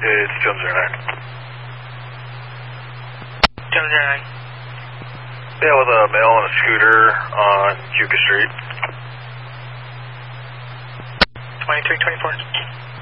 It's 209. 209. Yeah, with a male on a scooter on Cuca Street. 2324.